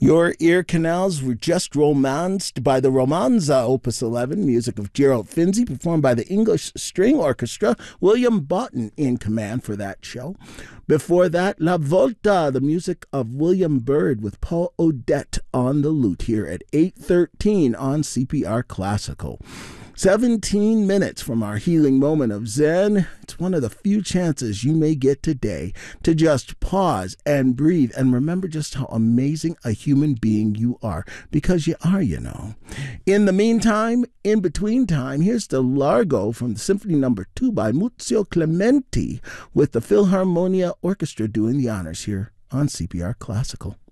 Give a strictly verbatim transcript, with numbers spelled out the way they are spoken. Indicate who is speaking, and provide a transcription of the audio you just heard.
Speaker 1: Your ear canals were just romanced by the Romanza, Opus eleven, music of Gerald Finzi, performed by the English String Orchestra, William Boughton in command for that show. Before that, La Volta, the music of William Byrd with Paul Odette on the lute here at eight thirteen on C P R Classical. seventeen minutes from our healing moment of Zen. It's one of the few chances you may get today to just pause and breathe and remember just how amazing a human being you are, because you are, you know. In the meantime, in between time, here's the Largo from the Symphony Number Two by Muzio Clementi with the Philharmonia Orchestra doing the honors here on C P R Classical.